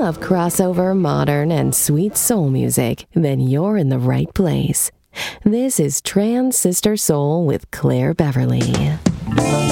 love crossover, modern, and sweet soul music, then you're in the right place. This is Trans Sister Soul with Claire Beverly.